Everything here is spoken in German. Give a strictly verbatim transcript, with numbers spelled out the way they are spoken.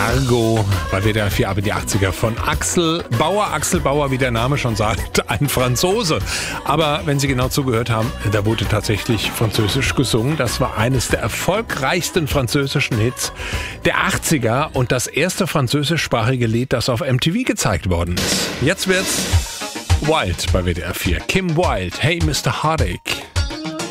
Cargo bei W D R vier ab in die achtziger von Axel Bauer. Axel Bauer, wie der Name schon sagt, ein Franzose. Aber wenn Sie genau zugehört haben, da wurde tatsächlich Französisch gesungen. Das war eines der erfolgreichsten französischen Hits der achtziger und das erste französischsprachige Lied, das auf M T V gezeigt worden ist. Jetzt wird's Wild bei W D R vier. Kim Wilde, Hey Mister Heartache.